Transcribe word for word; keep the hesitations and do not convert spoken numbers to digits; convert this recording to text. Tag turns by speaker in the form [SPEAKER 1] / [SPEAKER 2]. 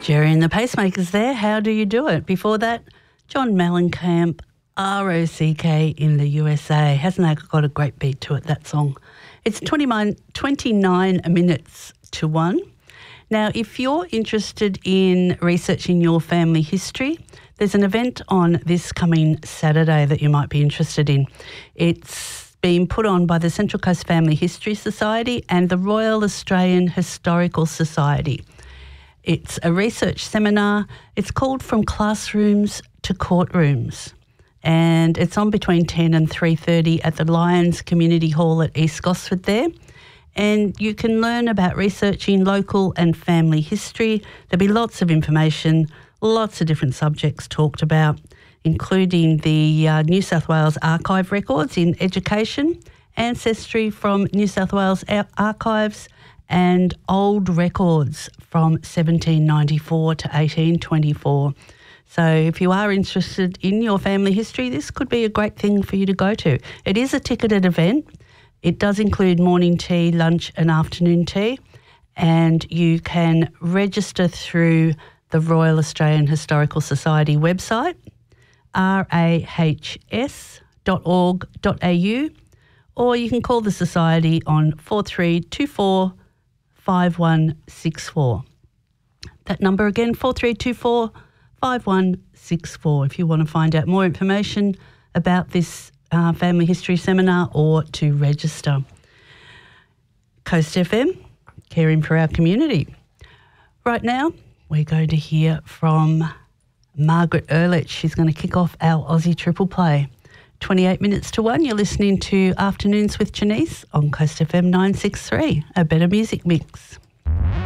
[SPEAKER 1] Jerry and the Pacemakers there. How do you do it? Before that, John Mellencamp, R O C K in the U S A. Hasn't that got a great beat to it, that song? It's twenty-nine, twenty-nine minutes to one. Now, if you're interested in researching your family history, there's an event on this coming Saturday that you might be interested in. It's being put on by the Central Coast Family History Society and the Royal Australian Historical Society. It's a research seminar. It's called From Classrooms to Courtrooms, and it's on between ten and three thirty at the Lions Community Hall at East Gosford there. And you can learn about researching local and family history. There'll be lots of information, lots of different subjects talked about, including the uh, New South Wales Archive records in education, ancestry from New South Wales archives, and old records from seventeen ninety-four to eighteen twenty-four. So if you are interested in your family history, this could be a great thing for you to go to. It is a ticketed event. It does include morning tea, lunch and afternoon tea, and you can register through the Royal Australian Historical Society website, r a h s dot org dot a u, or you can call the Society on four three two four five one six four. That number again, four three two four five one six four, if you want to find out more information about this uh, family history seminar or to register. Coast F M, caring for our community. Right now, we're going to hear from Margaret Ehrlich. She's going to kick off our Aussie Triple Play. twenty-eight minutes to one, you're listening to Afternoons with Janice on Coast F M nine six three, a better music mix.